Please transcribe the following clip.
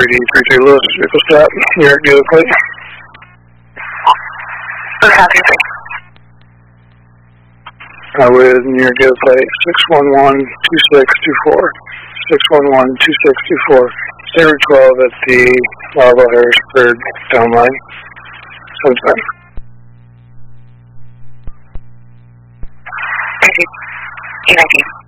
3D33 Lewis, vehicle stop, New York dealer plate. What's happening? With New York dealer plate 611-2624. 611-2624. Standard 12 at the Larval Harrisburg down line. Sometime. Thank you.